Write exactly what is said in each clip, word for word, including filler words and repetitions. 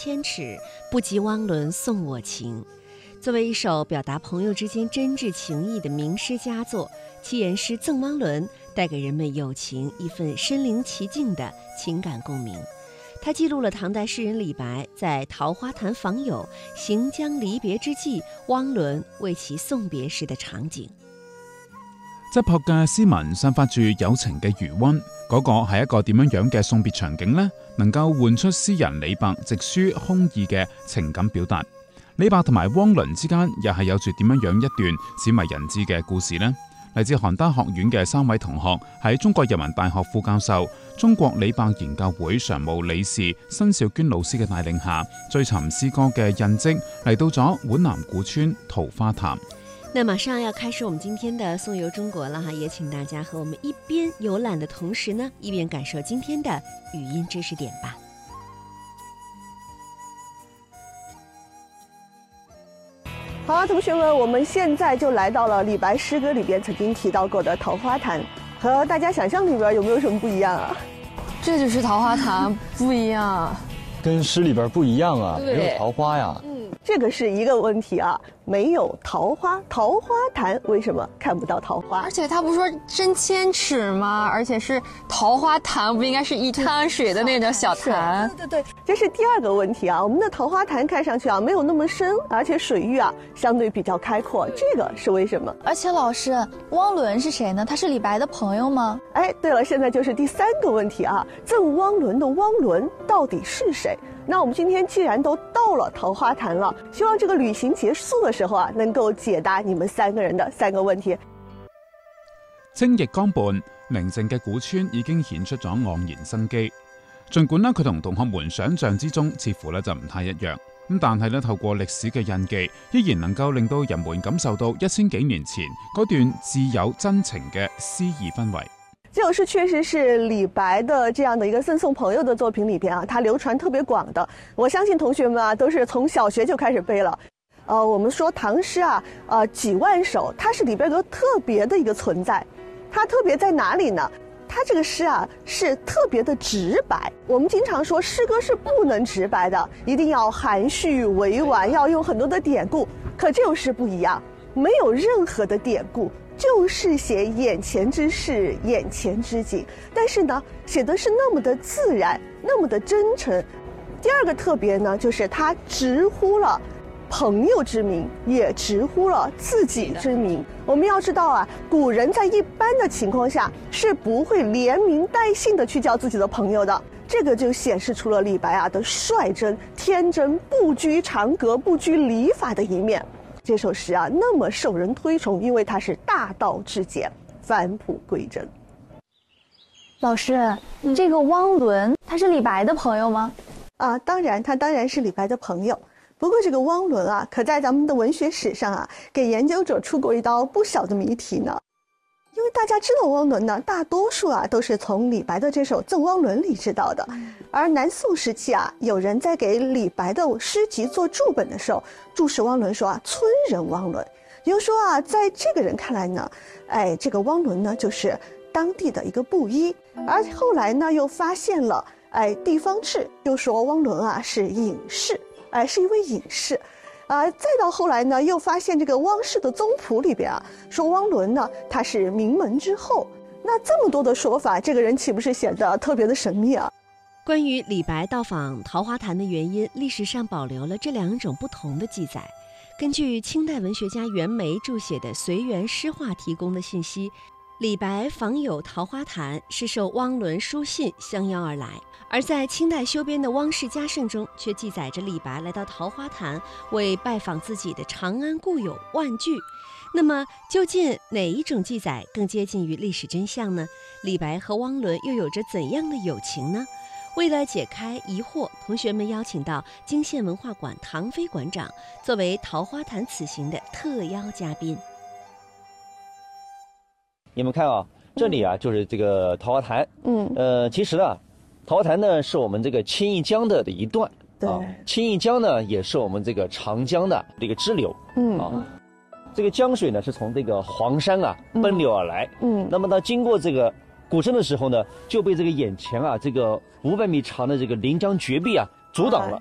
千尺，不及汪伦送我情。作为一首表达朋友之间真挚情谊的名诗佳作，七言诗《赠汪伦》带给人们友情一份身临其境的情感共鸣。它记录了唐代诗人李白在桃花潭访友、行将離別之際，汪倫為其送別時的場景。 質樸嘅詩文散發住友情嘅餘溫，嗰、那個係一個點樣樣嘅送別場景呢？能夠喚出詩人李白直抒胸臆嘅情感表達。李白同埋汪倫之間又係有住點樣樣一段鮮為人知嘅故事呢？嚟自邯鄲學院嘅三位同學喺中國人民大學副教授、中國李白研究會常務理事申兆娟老師嘅帶領下，追尋詩歌嘅印跡，嚟到咗皖南古村桃花潭。 那馬上要開始我們今天的送遊中國了哈，也請大家和我們一邊遊覽的同時呢，一邊感受今天的語音知識點吧。 好啊，同學們，我們現在就來到了李白詩歌裏邊曾經提到過的桃花潭，和大家想象裏邊有沒有什麼不一樣啊？ 這就是桃花潭，不一樣， 跟詩裏邊不一樣啊，沒有桃花呀。 嗯，這個是一個問題啊，沒有桃花，桃花潭為什麼看不到桃花？ 而且他不是說真千尺嗎？而且是桃花潭，不應該是一灘水的那種小潭？ 對對對，這是第二個問題啊。我們的桃花潭看上去啊沒有那麼深，而且水域啊相對比較開闊，這個是為什麼？ 而且老師，汪倫是誰呢？他是李白的朋友嗎？ 哎，對了，現在就是第三個問題啊，贈汪倫的汪倫到底是誰？那我們今天既然都到了桃花潭了，希望這個旅行結束的時候啊，能夠解答你們三個人的三個問題。 清逸江畔，寧靜嘅古村已經顯出咗盎然生機。儘管呢佢同同學們想象之中似乎呢就唔太一樣，咁但係呢透過歷史嘅印記，依然能夠令到人們感受到一千幾年前嗰段摯友真情嘅詩意氛圍。 這首詩確實是李白的這樣的一個贈送朋友的作品裏邊啊，它流傳特別廣的。我相信同學們啊，都是從小學就開始背了。呃，我們說唐詩啊，呃，幾萬首，它是裡邊有特別的一個存在。它特別在哪裡呢？它這個詩啊，是特別的直白。我們經常說詩歌是不能直白的，一定要含蓄委婉，要用很多的典故。可這首詩不一樣，沒有任何的典故。就是寫眼前之事，眼前之景，但是呢，寫的是那麼的自然，那麼的真誠。第二個特別呢，就是他直呼了朋友之名，也直呼了自己之名。我們要知道啊，古人在一般的情況下是不會連名帶姓的去叫自己的朋友的，這個就顯示出了李白啊的率真、天真、不拘長格、不拘禮法的一面。這首詩啊，那麼受人推崇，因為它是大道至簡，返璞歸真。 老師，你這個汪倫他是李白的朋友嗎？ 啊，當然，他當然是李白的朋友。不過這個汪倫啊，可在咱們的文學史上啊，給研究者出過一道不小的謎題呢。因為大家知道汪倫呢，大多數啊都是從李白的這首《贈汪倫》裡知道的。而南宋時期啊，有人在給李白的詩集做注本的時候，注釋汪倫說啊，村人汪倫。也就是說啊，在這個人看來呢，哎，這個汪倫呢就是當地的一個布衣。而後來呢，又發現了哎地方志，又說汪倫啊是隱士，哎是一位隱士。啊，再到後來呢，又發現這個汪氏的宗譜裡邊啊，說汪倫呢他是名門之後。那這麼多的說法，這個人豈不是顯得特別的神秘啊？ 關於李白到訪桃花潭的原因，歷史上保留了這兩種不同的記載。根據清代文學家袁枚著寫的《隨園詩話》提供的信息，李白訪友桃花潭是受汪倫書信相邀而來。而在清代修編的《汪氏家聖》中，卻記載着李白來到桃花潭為拜訪自己的長安故友萬句。那麼，究竟哪一種記載更接近於歷史真相呢？李白和汪倫又有着怎樣的友情呢？為了解開疑惑，同學們邀請到泾縣文化館唐飛館長作為桃花潭此行的特邀嘉賓。 你們看啊，這裡啊就是這個桃花潭。 嗯， 呃，其實啊，桃花潭呢是我們這個青弋江的的一段。 對， 啊、青弋江呢也是我們這個長江的這個支流。 嗯啊，這個江水呢是從這個黃山啊奔流而來。 嗯， 那麼呢經過這個古鎮的時候呢，就被這個眼前啊這個五百米長的這個臨江絕壁啊阻擋了。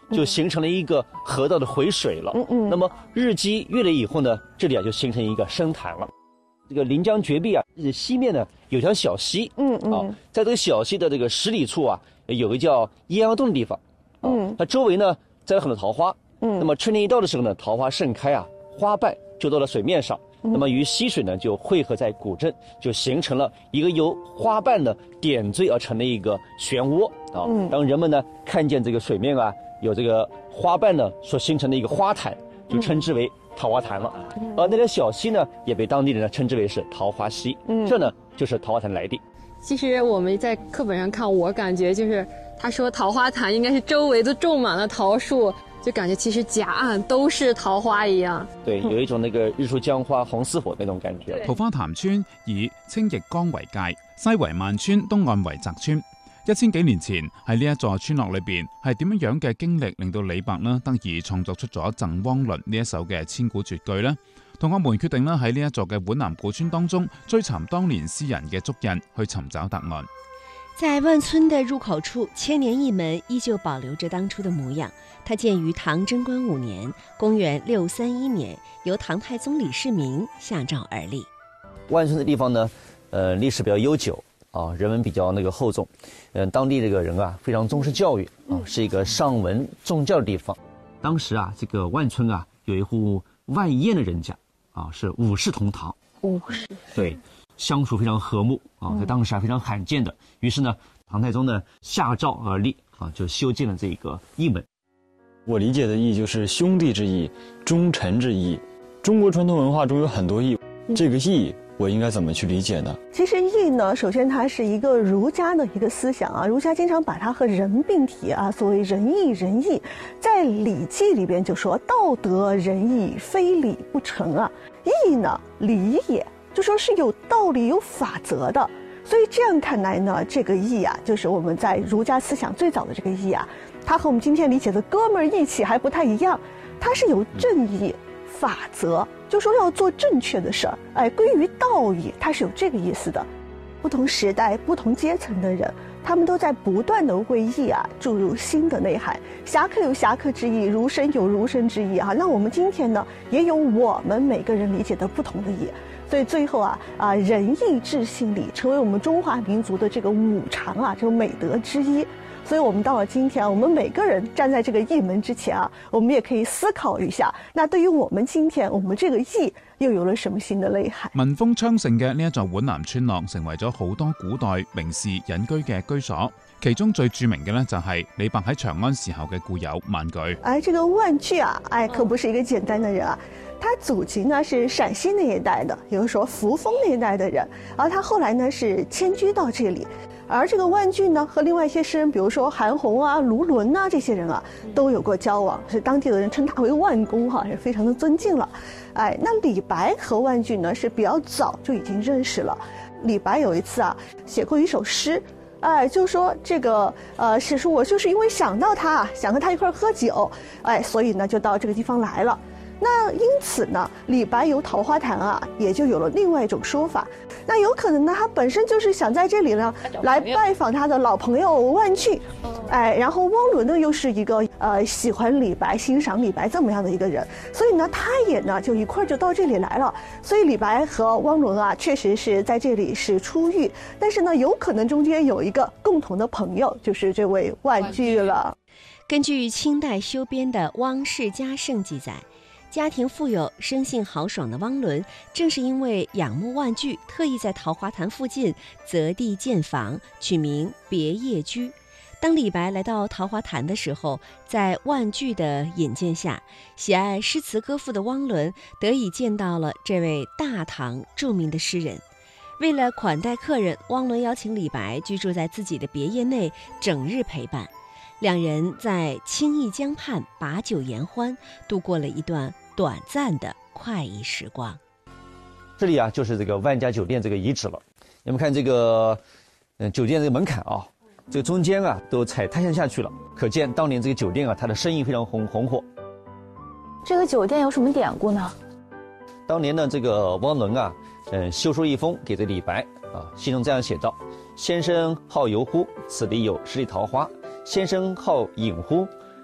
就形成了一个河道的回水了。嗯嗯。那么日积月累以后呢，这里啊就形成一个深潭了。这个临江绝壁啊，西面呢有条小溪。嗯嗯。啊，在这个小溪的这个十里处啊，有个叫鸳鸯洞的地方。嗯。它周围呢栽了很多桃花。嗯。那么春天一到的时候呢，桃花盛开啊，花瓣就到了水面上。那么与溪水呢就汇合在古镇，就形成了一个由花瓣呢点缀而成的一个漩涡啊。嗯、当人们呢看见这个水面啊有这个花瓣呢所形成的一个花潭，就称之为桃花潭了。嗯、而那条小溪呢也被当地人呢称之为是桃花溪。嗯、这呢就是桃花潭的来历。 其实我们在课本上看，我感觉就是他说桃花潭应该是周围都种满了桃树。就感觉其实甲岸都是桃花一樣， 對，有一種那個日出江花紅似火那種感覺。 桃花潭村以青翼江為界，西為萬村，東岸為澤村。一千幾年前喺呢一座村落裏邊，係點樣樣嘅經歷令到李白呢得以創作出咗《贈汪倫》呢一首嘅千古絕句呢？同學們決定呢喺呢一座嘅皖南古村當中追尋當年詩人嘅足印，去尋找答案。 在萬村的入口處，千年一門依舊保留着當初的模樣。它建於唐貞觀五年，公元六三一年，由唐太宗李世民下詔而立。 萬村的地方呢，呃，歷史比較悠久啊，人文比較那個厚重，嗯、呃，當地這個人啊非常重視教育啊，是一個尚文重教的地方。當時啊，這個萬村啊有一戶萬彥的人家啊，是五世同堂。 五世。 對。相處非常和睦啊，在當時啊非常罕見的。於是呢，唐太宗呢下詔而立啊，就修建了這個義門。 我理解的義就是兄弟之義、忠臣之義。中國傳統文化中有很多義，這個義我應該怎麼去理解呢？ 其實義呢，首先它是一個儒家的一個思想啊，儒家經常把它和人並提啊，所謂仁義仁義，在《禮記》裏邊就說道德仁義，非禮不成啊。義呢，禮也。就說是有道理有法則的，所以這樣看來呢，這個義啊，就是我們在儒家思想最早的這個義啊，它和我們今天理解的哥們兒義氣還不太一樣，它是有正義法則，就說要做正確的事兒，哎，歸於道義，它是有這個意思的。不同時代、不同階層的人，他們都在不斷地為義啊注入新的內涵。俠客有俠客之義，儒生有儒生之義啊，那我們今天呢，也有我們每個人理解的不同的義。所以最後啊啊，仁義智信禮成為我們中華民族的這個五常啊，這個美德之一。所以我們到了今天，我們每個人站在這個義門之前啊，我們也可以思考一下，那對於我們今天，我們這個義又有了什麼新的內涵？ 民風昌盛嘅呢一座皖南村落，成為咗好多古代名士隱居嘅居所。其中最著名嘅呢，就係李白喺長安時候嘅故友萬舉。 哎，這個萬舉啊，哎，可不是一個簡單的人啊。他祖籍呢是陝西那一帶的，也就是說扶風那一帶的人，而他後來呢是遷居到這裡。而這個萬舉呢和另外一些詩人，比如說韓翃啊、盧綸啊這些人啊，都有過交往，是當地的人稱他為萬公哈，是非常的尊敬了。哎，那李白和萬舉呢是比較早就已經認識了。李白有一次啊寫過一首詩，哎，就說這個呃是說我就是因為想到他，想和他一塊喝酒，哎，所以呢就到這個地方來了。那因此呢，李白遊桃花潭啊，也就有了另外一種說法。那有可能呢，他本身就是想在這裡呢來拜訪他的老朋友萬舉，哎，然後汪倫呢又是一個呃喜歡李白、欣賞李白這麼樣的一個人，所以呢，他也呢就一塊就到這裡來了。所以李白和汪倫啊，確實是在這裡是初遇，但是呢，有可能中間有一個共同的朋友，就是這位萬舉了。 根據清代修編的《汪氏家聖》記載，家庭富有、生性豪爽的汪倫，正是因為仰慕萬舉，特意在桃花潭附近擇地建房，取名別業居。當李白來到桃花潭的時候，在萬舉的引薦下，喜愛詩詞歌賦的汪倫得以見到了這位大唐著名的詩人。為了款待客人，汪倫邀請李白居住在自己的別業內，整日陪伴。兩人在青翼江畔把酒言歡，度過了一段短暫的快意時光。 這裡啊，就是這個萬家酒店這個遺址了。你們看這個，嗯，酒店這個門檻啊，這個中間啊都踩苔蘚下去了，可見當年這個酒店啊，它的生意非常紅紅火。 這個酒店有什麼典故呢？ 當年呢，這個汪倫啊，嗯，修書一封給這李白啊，信中這樣寫道：先生好遊乎？此地有十里桃花。先生好飲乎？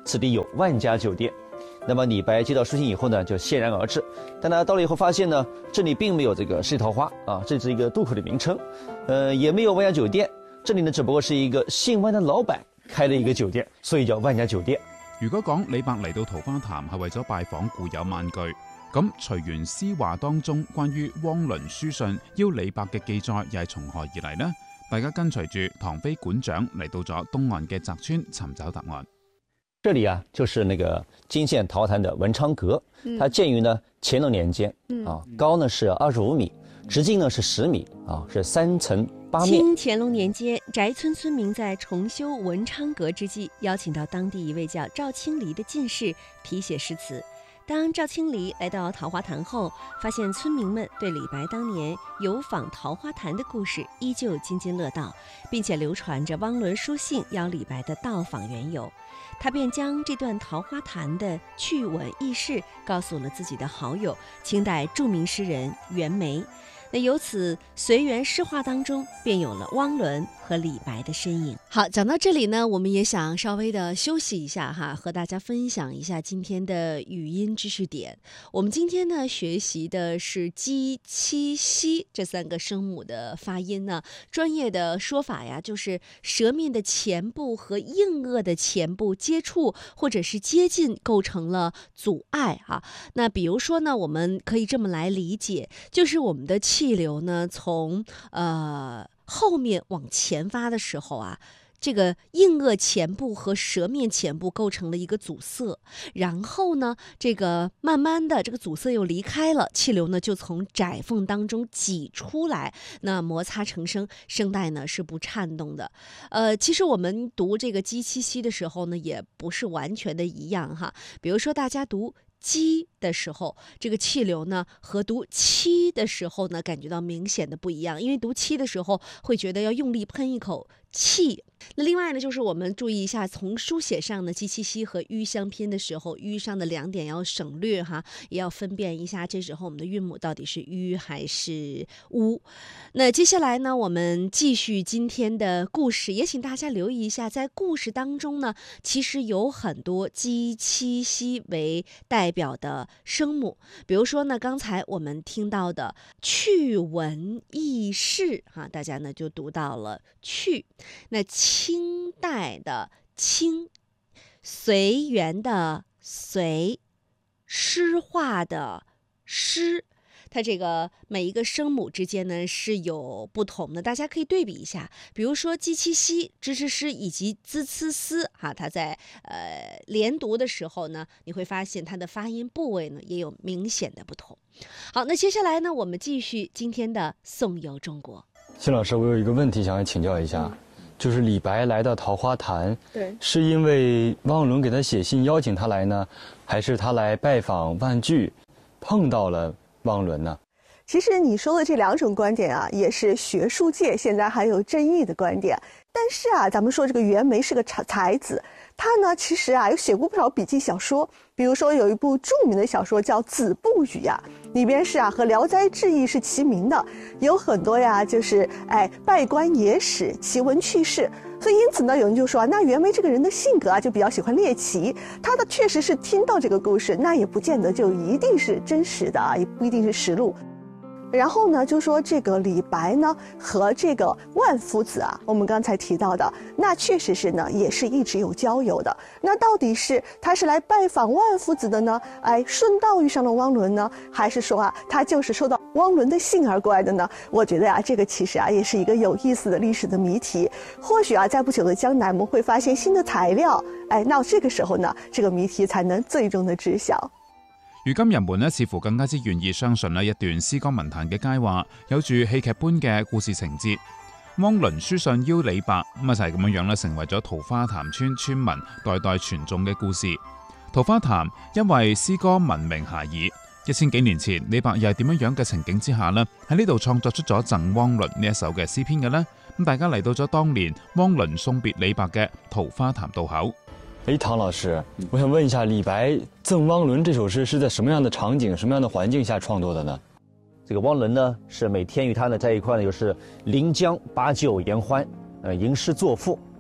此地有万家酒店。那么李白接到书信以后呢，就欣然而至。但他到了以后发现呢，这里并没有这个十里桃花啊，这是一个渡口的名称，呃，也没有万家酒店。这里呢，只不過是一個姓萬的老闆開了一個酒店，所以叫萬家酒店。 如果講李白嚟到桃花潭係為咗拜訪故友萬句，咁隨園詩話當中關於汪倫書信邀李白嘅記載又係從何而嚟呢？大家跟隨住唐飛館長嚟到咗東岸嘅澤村尋找答案。 這裡啊，就是那個涇縣桃花潭的文昌閣，它建於呢乾隆年間，啊，高呢是二十五米，直徑呢是十米，啊，是三層八面。 清乾隆年間，翟村村民在重修文昌閣之際，邀請到當地一位叫趙青離的進士題寫詩詞。當趙青離來到桃花潭後，發現村民們對李白當年遊訪桃花潭的故事依舊津津樂道，並且流傳着汪倫書信邀李白的到訪緣由。他便將這段桃花潭的趣聞軼事告訴了自己的好友，清代著名詩人袁枚。那由此隨園詩話當中便有了汪倫和李白的身影。好，講到這裡呢，我們也想稍微的休息一下哈，和大家分享一下今天的語音知識點。我們今天呢學習的是雞、七、西這三個聲母的發音呢，專業的說法呀，就是舌面的前部和硬腭的前部接觸或者是接近，構成了阻礙啊。那比如說呢，我們可以這麼來理解，就是我們的氣流呢，從呃後面往前發的時候啊，這個硬腭前部和舌面前部構成了一個阻塞，然後呢，這個慢慢的這個阻塞又離開了，氣流呢就從窄縫當中擠出來，那摩擦成聲，聲帶呢是不顫動的。呃，其實我們讀這個雞七西的時候呢，也不是完全的一樣哈。比如說大家讀雞的時候，這個氣流呢和讀七的時候呢感覺到明顯的不一樣，因為讀七的時候會覺得要用力噴一口氣。那另外呢，就是我們注意一下，從書寫上呢，雞七西和吁相拼的時候，吁上的兩點要省略哈，也要分辨一下，這時候我們的韻母到底是吁還是烏。那接下來呢，我們繼續今天的故事，也請大家留意一下，在故事當中呢，其實有很多雞七西為代表的聲母，比如說呢，剛才我們聽到的趣聞軼事哈，大家呢就讀到了趣。那清代的清，隨園的隨，詩話的詩，它這個每一個聲母之間呢是有不同的，大家可以對比一下。比如說雞七西、支持詩以及滋呲絲哈，它在呃連讀的時候呢，你會發現它的發音部位呢也有明顯的不同。好，那接下來呢，我們繼續今天的宋遊中國。 謝老師，我有一個問題想要請教一下。嗯，就是李白來到桃花潭， 對， 是因為汪倫給他寫信邀請他來呢，還是他來拜訪萬句，碰到了汪倫呢？ 其實你說的這兩種觀點啊，也是學術界現在還有爭議的觀點。但是啊，咱們說這個袁枚是個才子，他呢其實啊有寫過不少筆記小說，比如說有一部著名的小說叫《子不語》啊，裡邊是啊和《聊齋志異》是齊名的，有很多呀就是哎稗官野史、奇聞趣事。所以因此呢，有人就說啊，那袁枚這個人的性格啊就比較喜歡獵奇，他的確實是聽到這個故事，那也不見得就一定是真實的啊，也不一定是實錄。然後呢，就說這個李白呢和這個萬夫子啊，我們剛才提到的，那確實是呢，也是一直有交友的。那到底是他是來拜訪萬夫子的呢？哎，順道遇上了汪倫呢，還是說啊，他就是收到汪倫的信而過來的呢？我覺得啊，這個其實啊，也是一個有意思的歷史的謎題。或許啊，在不久的將來，我們會發現新的材料，哎，那這個時候呢，這個謎題才能最終的知曉。 如今人們呢，似乎更加之願意相信呢一段詩歌文壇嘅佳話，有住戲劇般嘅故事情節。汪倫書信邀李白，咁啊就係咁樣樣咧，成為咗桃花潭村村民代代傳頌嘅故事。桃花潭因為詩歌聞名遐邇，一千幾年前李白又係點樣樣嘅情景之下呢？喺呢度創作出咗贈汪倫呢一首嘅詩篇嘅呢？咁大家嚟到咗當年汪倫送別李白嘅桃花潭渡口。 哎，唐老師，我想問一下，李白贈汪倫這首詩是在什麼樣的場景、什麼樣的環境下創作的呢？ 這個汪倫呢，是每天與他呢在一塊呢，就是臨江把酒言歡，呃，吟詩作賦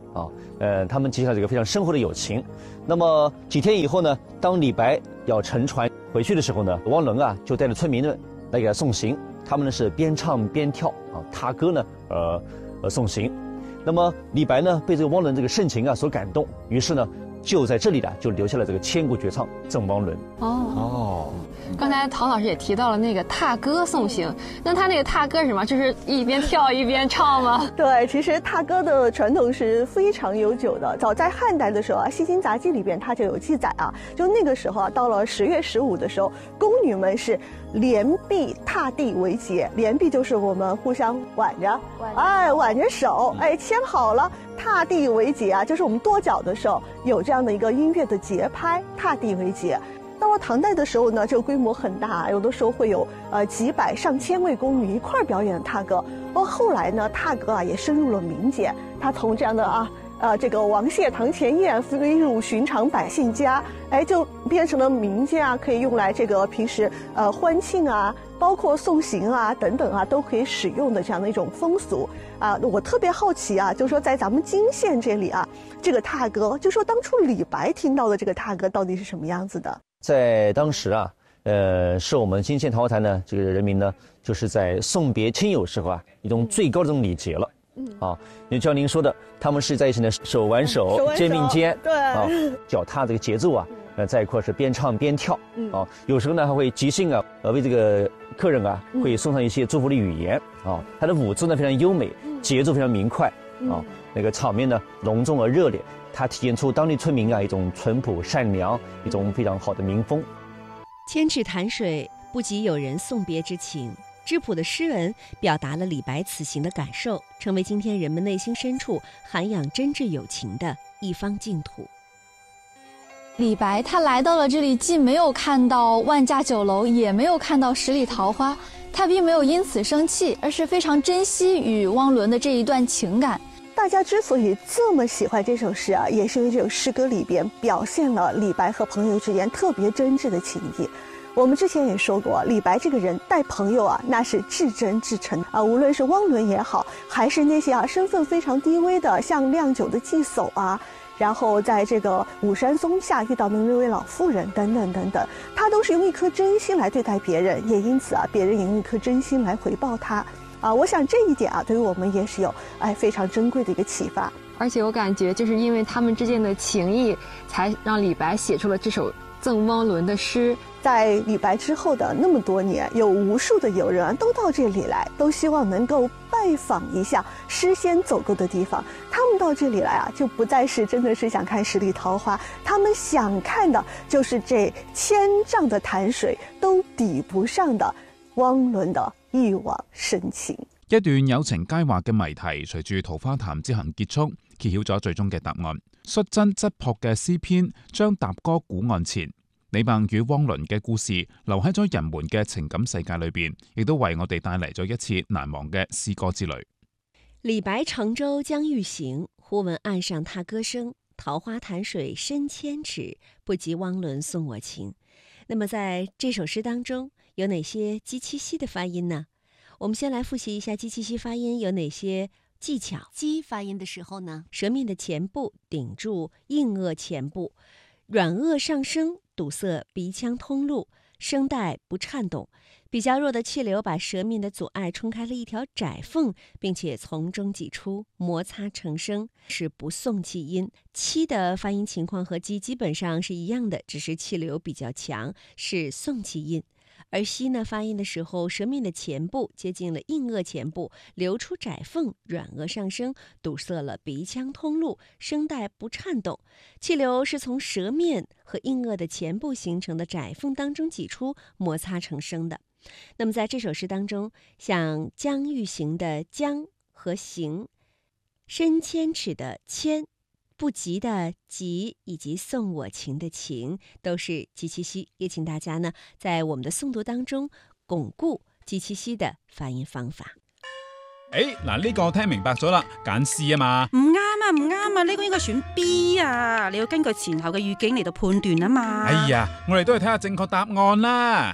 啊，呃，他们结下了这个非常深厚的友情。那么几天以后呢，当李白要乘船回去的时候呢，汪伦啊就带着村民们来给他送行，他们呢是边唱边跳啊，踏歌呢，呃呃送行。那么李白呢被这个汪伦这个盛情啊所感动，于是呢就在这里呢就留下了这个千古绝唱《赠汪伦》。 哦哦， 刚才陶老师也提到了那个踏歌送行，那他那个踏歌是什么？就是一边跳一边唱吗？ 对，其实踏歌的传统是非常悠久的。早在汉代的时候啊，《西京杂记》里边它就有记载啊，就那个时候啊，到了十月十五的时候，宫女们是连臂踏地为节，连臂就是我们互相挽着，哎，挽着手，哎，牵好了。踏地为节啊，就是我们跺脚的时候有这样的一个音乐的节拍，踏地为节。到了唐代的时候呢，这个规模很大，有的时候会有呃几百上千位宫女一块儿表演踏歌。而后来呢，踏歌啊也深入了民间，它从这样的啊呃这个王谢堂前燕飞入寻常百姓家，哎，就变成了民间啊可以用来这个平时呃欢庆啊，包括送行啊等等啊都可以使用的这样的一种风俗啊。我特别好奇啊，就是说在咱们泾县这里啊，这个踏歌，就说当初李白听到的这个踏歌到底是什么样子的？在当时啊，呃，是我们泾县桃花潭呢，这个人民呢，就是在送别亲友时候啊，一种最高的这种礼节了。嗯啊，也就像您说的，他们是在一起呢，手挽手，肩并肩，对啊，脚踏这个节奏啊，呃，在一块是边唱边跳。嗯啊，有时候呢还会即兴啊，呃，为这个客人啊会送上一些祝福的语言啊。他的舞姿呢非常优美，节奏非常明快啊，那个场面呢隆重而热烈。它体现出当地村民啊一种淳朴善良，一种非常好的民风。 千尺潭水不及有人送别之情，质朴的诗文表达了李白此行的感受，成为今天人们内心深处涵养真挚友情的一方净土。 李白他来到了这里，既没有看到万家酒楼，也没有看到十里桃花，他并没有因此生气，而是非常珍惜与汪伦的这一段情感。 大家之所以这么喜欢这首诗啊，也是因为这首诗歌里边表现了李白和朋友之间特别真挚的情谊。我们之前也说过，李白这个人待朋友啊，那是至真至诚啊。无论是汪伦也好，还是那些啊身份非常低微的，像酿酒的祭叟啊，然后在这个武山松下遇到的那位老妇人等等等等，他都是用一颗真心来对待别人，也因此啊，别人也用一颗真心来回报他。啊，我想这一点啊，对于我们也是有哎非常珍贵的一个启发。 而且我感觉，就是因为他们之间的情谊，才让李白写出了这首赠汪伦的诗。 在李白之后的那么多年，有无数的友人都到这里来，都希望能够拜访一下诗仙走过的地方。他们到这里来啊，就不再是真的是想看十里桃花，他们想看的就是这千丈的潭水都抵不上的汪伦的一往深情。 一段友情佳話嘅謎題，隨住桃花潭之行結束，揭曉咗最終嘅答案。率真質樸嘅詩篇將踏歌古岸前，李白與汪倫嘅故事留喺咗人們嘅情感世界裏邊，亦都為我哋帶嚟咗一次難忘嘅詩歌之旅。 李白乘舟將欲行，忽聞岸上踏歌聲，桃花潭水深千尺，不及汪倫送我情。那麼在這首詩當中，有哪些雞七西的發音呢？我們先來複習一下雞七西發音有哪些技巧。雞發音的時候呢，舌面的前部頂住硬腭前部，軟腭上升，堵塞鼻腔通路，聲帶不顫動。比較弱的氣流把舌面的阻礙衝開了一條窄縫，並且從中擠出，摩擦成聲，是不送氣音。七的發音情況和雞基本上是一樣的，只是氣流比較強，是送氣音。而西呢，發音的時候，舌面的前部接近了硬腭前部，流出窄縫，軟腭上升，堵塞了鼻腔通路，聲帶不顫動。氣流是從舌面和硬腭的前部形成的窄縫當中擠出，摩擦成聲的。那麼在這首詩當中，像將欲行的將和行，深千尺的千，不及的及，以及送我情的情，都是雞七西。也請大家呢，在我們的誦讀當中鞏固雞七西的發音方法。 誒，嗱呢個我聽明白咗啦，揀 C 啊嘛。 唔啱啊，唔啱啊，呢個應該選 B 啊，你要根據前後嘅語境嚟到判斷啊嘛。 哎呀，我哋都係睇下正確答案啦。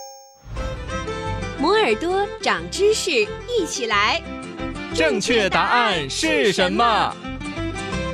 摩耳朵長知識，一起來。 正確答案是什麼？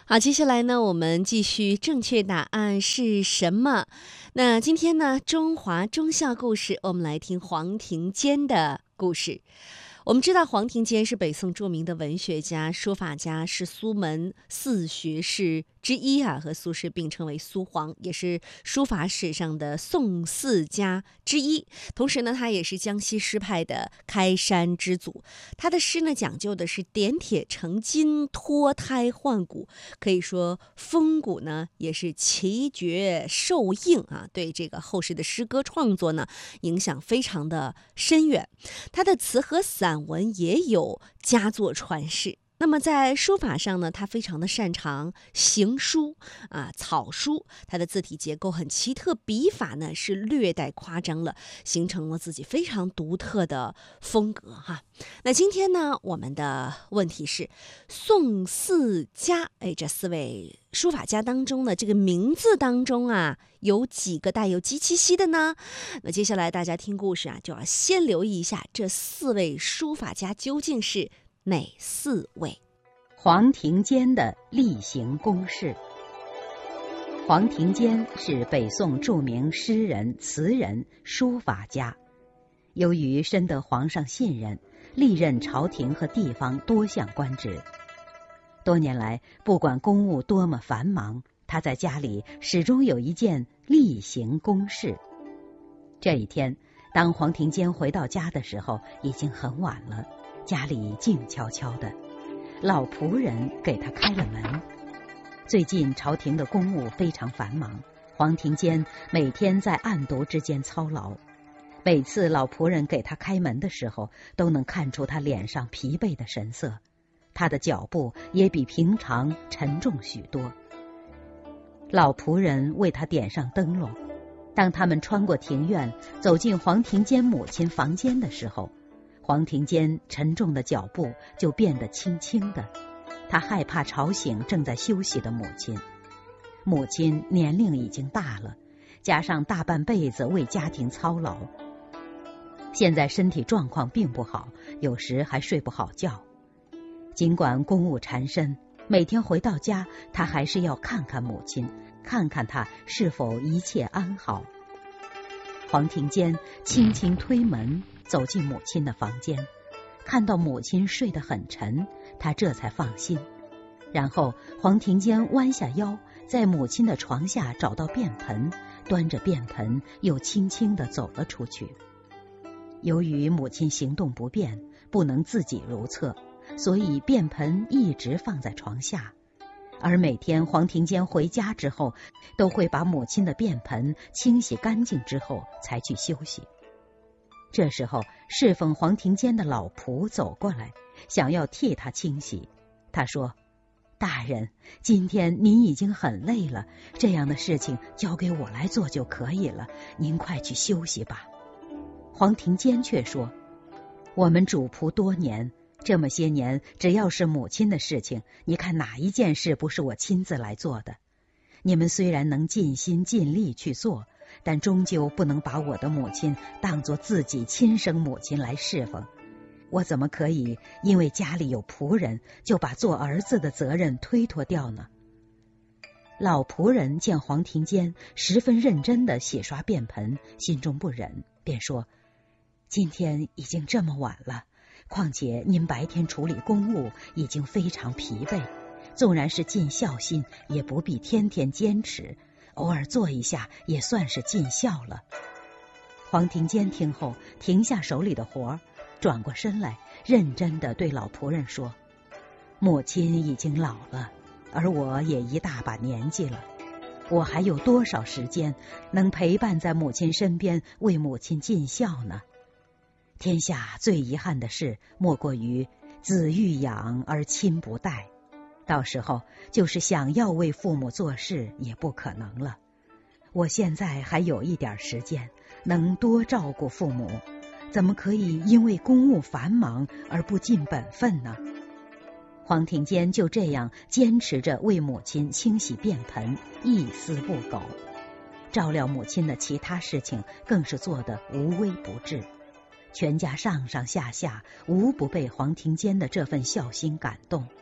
好，接下来呢，我们继续正确答案是什么？那今天呢，中华忠孝故事，我们来听黄庭坚的故事。我们知道黄庭坚是北宋著名的文学家、书法家，是苏门四学士之一啊，和苏轼并称为苏黄，也是书法史上的宋四家之一。同时呢，他也是江西诗派的开山之祖。他的诗呢，讲究的是点铁成金、脱胎换骨，可以说风骨呢也是奇绝受硬啊，对这个后世的诗歌创作呢影响非常的深远。他的词和散文也有佳作传世。那么在书法上呢，他非常的擅长行书啊、草书，他的字体结构很奇特，笔法呢是略带夸张了，形成了自己非常独特的风格哈。那今天呢，我们的问题是宋四家，哎，这四位书法家当中呢，这个名字当中啊，有几个带有鸡七夕的呢？那接下来大家听故事啊，就要先留意一下这四位书法家究竟是哪四位？ 黄庭坚的例行公事。黄庭坚是北宋著名诗人、词人、书法家。由于深得皇上信任，历任朝廷和地方多项官职。多年来，不管公务多么繁忙，他在家里始终有一件例行公事。这一天，当黄庭坚回到家的时候，已经很晚了。家里静悄悄的，老仆人给他开了门。最近朝廷的公务非常繁忙，黄庭坚每天在案牍之间操劳。每次老仆人给他开门的时候，都能看出他脸上疲惫的神色，他的脚步也比平常沉重许多。老仆人为他点上灯笼，当他们穿过庭院，走进黄庭坚母亲房间的时候，黄庭坚沉重的脚步就变得轻轻的，他害怕吵醒正在休息的母亲。母亲年龄已经大了，加上大半辈子为家庭操劳，现在身体状况并不好，有时还睡不好觉。尽管公务缠身，每天回到家，他还是要看看母亲，看看她是否一切安好。黄庭坚轻轻推门走进母亲的房间，看到母亲睡得很沉，他这才放心。然后黄庭坚弯下腰，在母亲的床下找到便盆，端着便盆又轻轻地走了出去。由于母亲行动不便，不能自己如厕，所以便盆一直放在床下。而每天黄庭坚回家之后，都会把母亲的便盆清洗干净之后才去休息。这时候侍奉黄庭坚的老仆走过来，想要替他清洗。他说：大人，今天您已经很累了，这样的事情交给我来做就可以了，您快去休息吧。黄庭坚却说：我们主仆多年，这么些年只要是母亲的事情，你看哪一件事不是我亲自来做的？你们虽然能尽心尽力去做，但终究不能把我的母亲当作自己亲生母亲来侍奉。我怎么可以因为家里有仆人，就把做儿子的责任推脱掉呢？老仆人见黄庭坚十分认真地洗刷便盆，心中不忍，便说：今天已经这么晚了，况且您白天处理公务已经非常疲惫，纵然是尽孝心，也不必天天坚持，偶尔做一下也算是尽孝了。黄庭坚听后停下手里的活，转过身来，认真地对老仆人说：母亲已经老了，而我也一大把年纪了，我还有多少时间能陪伴在母亲身边，为母亲尽孝呢？天下最遗憾的事，莫过于子欲养而亲不待，到时候就是想要为父母做事也不可能了。我现在还有一点时间，能多照顾父母，怎么可以因为公务繁忙而不尽本分呢？黄庭坚就这样坚持着为母亲清洗便盆，一丝不苟。照料母亲的其他事情更是做得无微不至，全家上上下下无不被黄庭坚的这份孝心感动。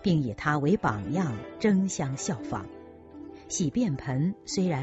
并以他为榜样，争相效仿。洗便盆虽然